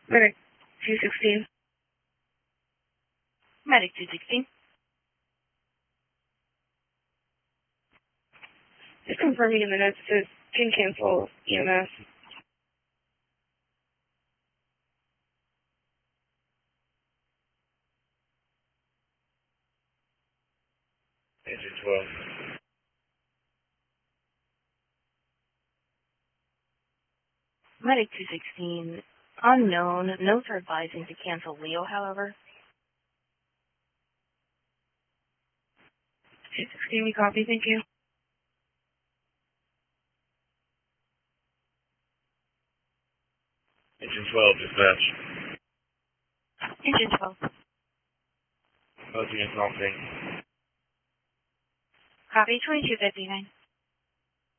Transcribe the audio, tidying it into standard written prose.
Medic 216. Medic 216. Just confirming in the notes it says can cancel EMS. Engine 12. Medic 216. Unknown. Notes are advising to cancel Leo, however. 216, we copy, thank you. Engine 12, dispatch. Engine 12. Most units on scene. Copy 2259.